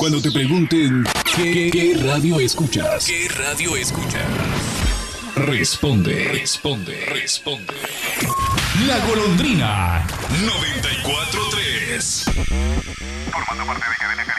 Cuando te pregunten ¿qué radio escuchas? ¿Qué radio escuchas? Responde. La Golondrina. 94.3. Formando parte de Cadena